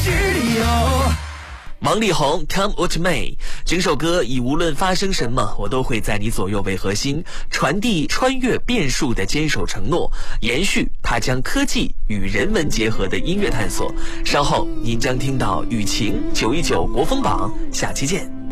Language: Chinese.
是理由。 王力宏 Come What May 整首歌以无论发生什么我都会在你左右为核心，传递穿越变数的坚守承诺，延续他将科技与人文结合的音乐探索。稍后您将听到雨晴919国风榜，下期见。